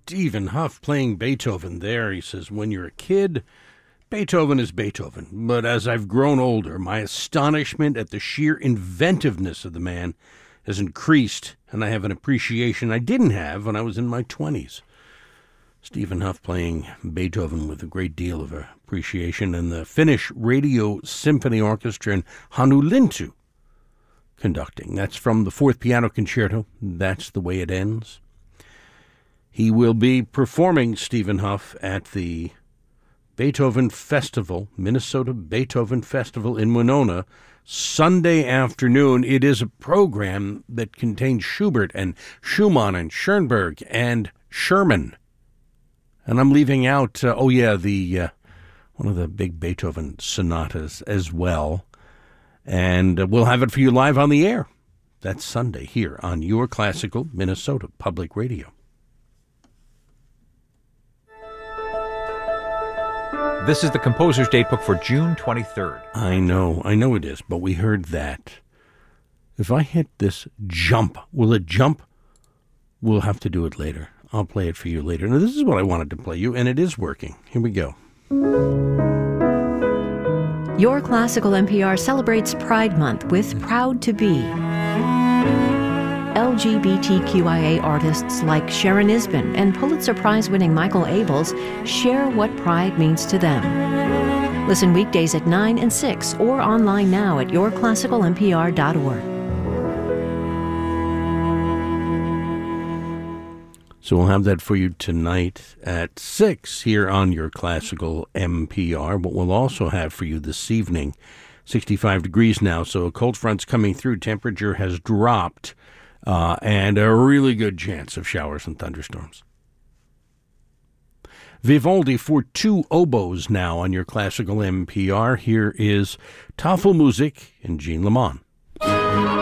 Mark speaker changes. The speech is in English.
Speaker 1: Stephen Huff playing Beethoven there. He says, when you're a kid, Beethoven is Beethoven. But as I've grown older, my astonishment at the sheer inventiveness of the man has increased, and I have an appreciation I didn't have when I was in my 20s. Stephen Huff playing Beethoven with a great deal of appreciation, and the Finnish Radio Symphony Orchestra in Hannu conducting. That's from the Fourth Piano Concerto. That's the way it ends. He will be performing, Stephen Huff, at the Beethoven Festival, Minnesota Beethoven Festival in Winona, Sunday afternoon. It is a program that contains Schubert and Schumann and Schoenberg and Sherman. And I'm leaving out, the one of the big Beethoven sonatas as well. And we'll have it for you live on the air. That's Sunday here on Your Classical Minnesota Public Radio.
Speaker 2: This is the Composer's Datebook for June 23rd.
Speaker 1: I know it is, but we heard that. If I hit this jump, will it jump? We'll have to do it later. I'll play it for you later. Now, this is what I wanted to play you, and it is working. Here we go.
Speaker 3: Your Classical NPR celebrates Pride Month with Proud to Be. LGBTQIA artists like Sharon Isbin and Pulitzer Prize-winning Michael Abels share what pride means to them. Listen weekdays at 9 and 6 or online now at yourclassicalnpr.org.
Speaker 1: So we'll have that for you tonight at 6 here on Your Classical NPR. But we'll also have for you this evening, 65 degrees now, so a cold front's coming through. Temperature has dropped, and a really good chance of showers and thunderstorms. Vivaldi for two oboes now on Your Classical NPR. Here is Tafelmusik and Jean Lamont.